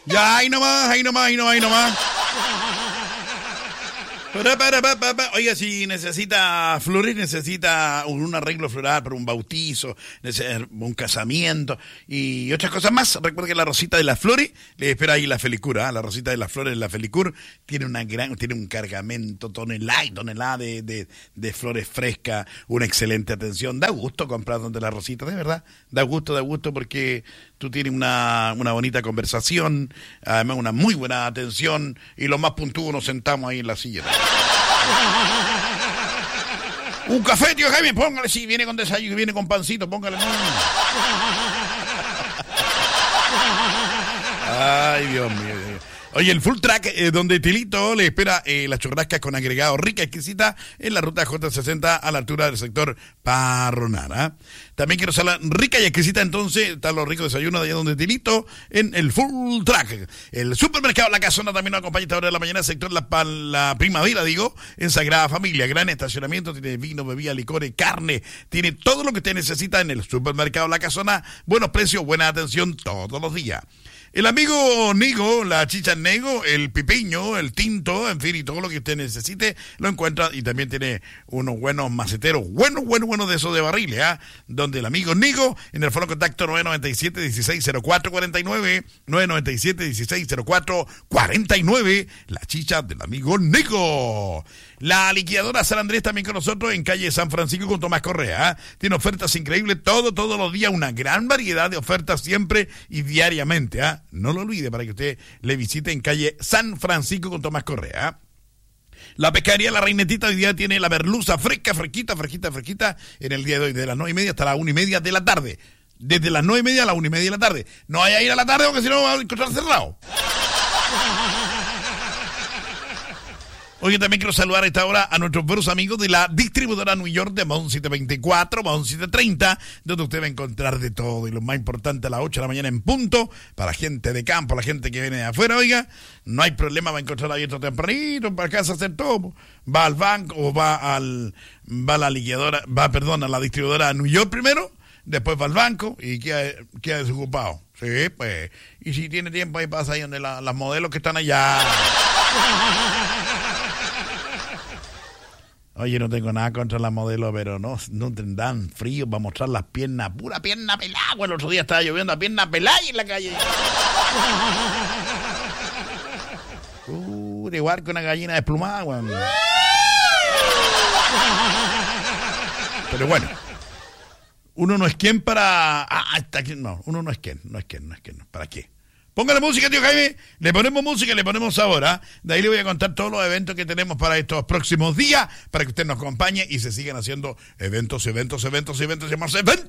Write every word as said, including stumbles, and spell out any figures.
Ya, ahí nomás, ahí nomás, ahí nomás, ahí nomás. Para, para, para, para. Oiga, si necesita flores, necesita un arreglo floral para un bautizo, un casamiento y otras cosas más. Recuerde que la Rosita de las Flores le espera ahí la Felicura. ¿eh? La Rosita de las Flores, la Felicur, tiene una gran, tiene un cargamento, tonelada y tonelada de, de, de flores frescas, una excelente atención. Da gusto comprar donde la Rosita, de verdad. Da gusto, da gusto porque tú tienes una, una bonita conversación, además una muy buena atención y lo más puntudo nos sentamos ahí en la silla. Un café, tío Jaime, póngale, si sí, viene con desayuno, viene con pancito, póngale. No. Ay, Dios mío. Oye, el Full Track, eh, donde Tilito le espera eh, la churrasca con agregado rica, exquisita, en la ruta J sesenta a la altura del sector Parronara. También quiero saber rica y exquisita, entonces, está los ricos desayunos de allá donde Tilito, en el Full Track. El supermercado La Casona también nos acompaña a esta hora de la mañana, sector La, la Primavera, digo, en Sagrada Familia. Gran estacionamiento, tiene vino, bebida, licores, carne, tiene todo lo que usted necesita en el supermercado La Casona. Buenos precios, buena atención todos los días. El amigo Nigo, la chicha Nego, el pipiño, el tinto, en fin, y todo lo que usted necesite, lo encuentra. Y también tiene unos buenos maceteros, buenos, buenos, buenos de esos de barriles, ¿ah? ¿eh? Donde el amigo Nigo, en el foro contacto nueve nueve siete, dieciséis cero cuatro cuarenta y nueve, nueve nueve siete, dieciséis cero cuatro cuarenta y nueve, la chicha del amigo Nigo. La liquidadora San Andrés también con nosotros en calle San Francisco con Tomás Correa. ¿eh? Tiene ofertas increíbles todo, todos los días, una gran variedad de ofertas siempre y diariamente. ¿eh? No lo olvide para que usted le visite en calle San Francisco con Tomás Correa. La pescadería La Reinetita hoy día tiene la merluza fresca, fresquita, fresquita, fresquita en el día de hoy, de las nueve y media hasta las una y media de la tarde. Desde las nueve y media a las una y media de la tarde. No vaya a ir a la tarde porque si no va a encontrar cerrado. Oye, también quiero saludar a esta hora a nuestros buenos amigos de la distribuidora New York de Mahón setecientos veinticuatro, Mahón setecientos treinta, donde usted va a encontrar de todo. Y lo más importante, a las ocho de la mañana en punto, para gente de campo, la gente que viene de afuera, oiga, no hay problema, va a encontrar abierto tempranito, para casa hacer todo. Va al banco o va al va a la liquidadora, va, perdón, a la distribuidora New York primero, después va al banco y queda, queda desocupado. Sí, pues, y si tiene tiempo ahí pasa ahí donde la, las modelos que están allá. Oye, no tengo nada contra la modelo, pero no, no tendrán frío para mostrar las piernas, pura pierna pelada. Bueno, el otro día estaba lloviendo a pierna pelada en la calle. Uh, igual que una gallina desplumada, güey. Pero bueno, uno no es quien para... Ah, está aquí. No, uno no es quien, no es quien, no es quien. ¿Para qué? Póngale música, tío Jaime. Le ponemos música, le ponemos sabor. ¿eh? De ahí le voy a contar todos los eventos que tenemos para estos próximos días, para que usted nos acompañe y se sigan haciendo eventos, eventos, eventos, eventos, eventos.